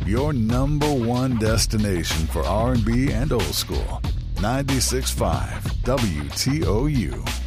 your number one destination for R&B and old school. 96.5 WTOU.